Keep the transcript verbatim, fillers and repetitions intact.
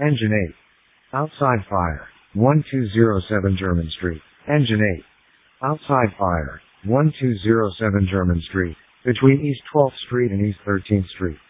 Engine eight. Outside fire. one two zero seven German Street. Engine eight. Outside fire. one two zero seven German Street. Between East twelfth Street and East thirteenth Street.